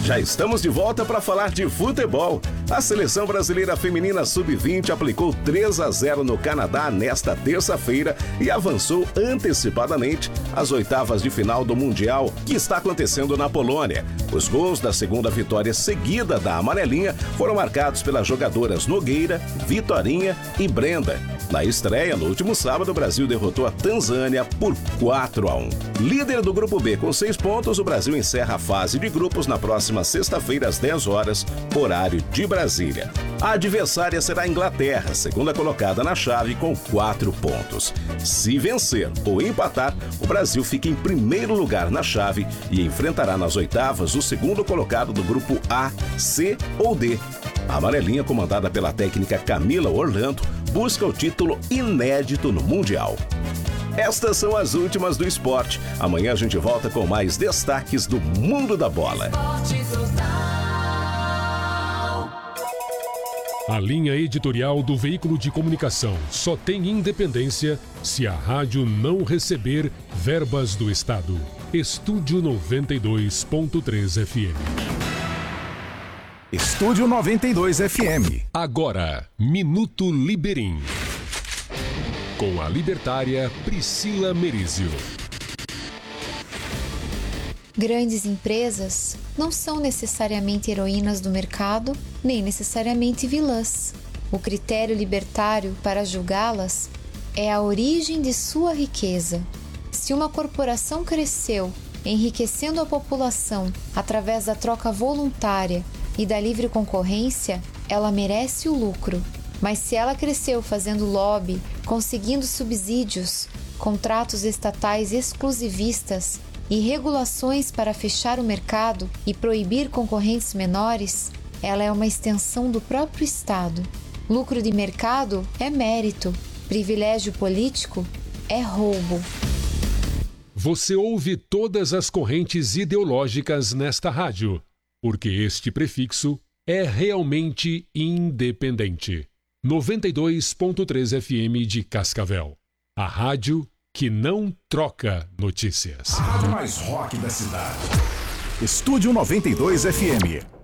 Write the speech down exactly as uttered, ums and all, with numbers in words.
Já estamos de volta para falar de futebol. A seleção brasileira feminina sub vinte aplicou três a zero no Canadá nesta terça-feira e avançou antecipadamente às oitavas de final do Mundial, que está acontecendo na Polônia. Os gols da segunda vitória seguida da amarelinha foram marcados pelas jogadoras Nogueira, Vitorinha e Brenda. Na estreia, no último sábado, o Brasil derrotou a Tanzânia por quatro a um. Líder do Grupo B com seis pontos, o Brasil encerra a fase de grupos na próxima sexta-feira às dez horas, horário de Brasília. A adversária será a Inglaterra, segunda colocada na chave com quatro pontos. Se vencer ou empatar, o Brasil fica em primeiro lugar na chave e enfrentará nas oitavas o segundo colocado do Grupo A, C ou D. A amarelinha, comandada pela técnica Camila Orlando, busca o título inédito no Mundial. Estas são as últimas do esporte. Amanhã a gente volta com mais destaques do mundo da bola. A linha editorial do veículo de comunicação só tem independência se a rádio não receber verbas do Estado. Estúdio noventa e dois ponto três F M. Estúdio noventa e dois F M. Agora, Minuto Liberim. Com a libertária Priscila Merizio. Grandes empresas não são necessariamente heroínas do mercado, nem necessariamente vilãs. O critério libertário para julgá-las é a origem de sua riqueza. Se uma corporação cresceu, enriquecendo a população através da troca voluntária e da livre concorrência, ela merece o lucro. Mas se ela cresceu fazendo lobby, conseguindo subsídios, contratos estatais exclusivistas e regulações para fechar o mercado e proibir concorrentes menores, ela é uma extensão do próprio Estado. Lucro de mercado é mérito, privilégio político é roubo. Você ouve todas as correntes ideológicas nesta rádio, porque este prefixo é realmente independente. noventa e dois ponto três F M de Cascavel. A rádio que não troca notícias. A rádio mais rock da cidade. Estúdio noventa e dois F M.